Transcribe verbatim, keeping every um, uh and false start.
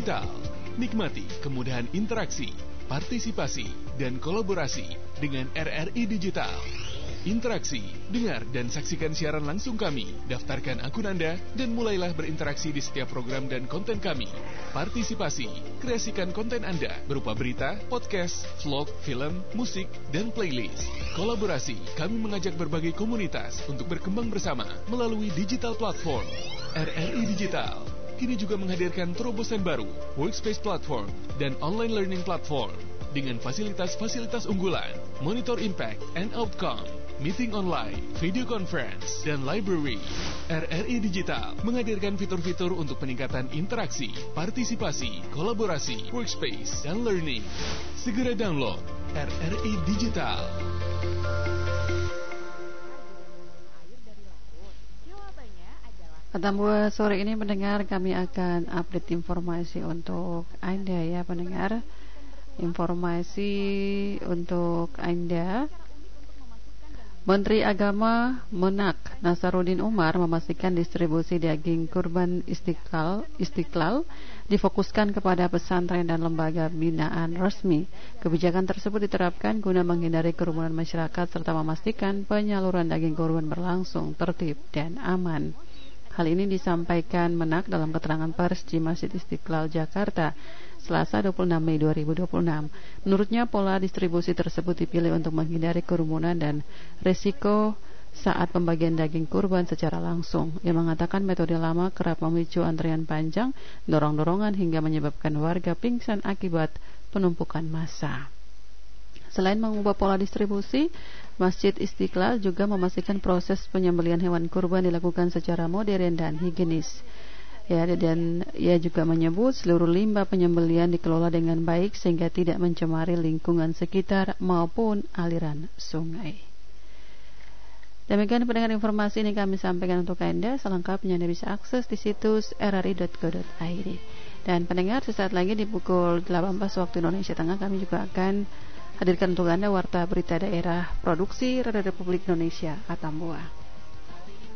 Digital. Nikmati kemudahan interaksi, partisipasi, dan kolaborasi dengan R R I Digital. Interaksi, dengar dan saksikan siaran langsung kami, daftarkan akun Anda, dan mulailah berinteraksi di setiap program dan konten kami. Partisipasi, kreasikan konten Anda berupa berita, podcast, vlog, film, musik, dan playlist. Kolaborasi, kami mengajak berbagai komunitas untuk berkembang bersama melalui digital platform. R R I Digital kini juga menghadirkan terobosan baru, workspace platform, dan online learning platform dengan fasilitas-fasilitas unggulan, monitor impact and outcome, meeting online, video conference, dan library. R R I Digital menghadirkan fitur-fitur untuk peningkatan interaksi, partisipasi, kolaborasi, workspace, dan learning. Segera download R R I Digital. Atambua sore ini pendengar, kami akan update informasi untuk Anda ya pendengar. Informasi untuk Anda. Menteri Agama Menak Nasaruddin Umar memastikan distribusi daging kurban Istiqlal, Istiqlal difokuskan kepada pesantren dan lembaga binaan resmi. Kebijakan tersebut diterapkan guna menghindari kerumunan masyarakat serta memastikan penyaluran daging kurban berlangsung tertib dan aman. Hal ini disampaikan Menak dalam keterangan pers di Masjid Istiqlal, Jakarta, Selasa dua puluh enam Mei dua ribu dua puluh enam. Menurutnya, pola distribusi tersebut dipilih untuk menghindari kerumunan dan resiko saat pembagian daging kurban secara langsung. Ia mengatakan metode lama kerap memicu antrian panjang, dorong-dorongan hingga menyebabkan warga pingsan akibat penumpukan massa. Selain mengubah pola distribusi, Masjid Istiqlal juga memastikan proses penyembelihan hewan kurban dilakukan secara modern dan higienis. Ya, dan ia juga menyebut seluruh limbah penyembelihan dikelola dengan baik sehingga tidak mencemari lingkungan sekitar maupun aliran sungai. Demikian pendengar informasi ini kami sampaikan untuk Anda. Selengkapnya Anda bisa akses di situs r r i dot co dot i d. Dan pendengar, sesaat lagi di pukul delapan belas waktu Indonesia Tengah kami juga akan hadirkan untuk Anda warta berita daerah produksi Radio Republik Indonesia Atambua.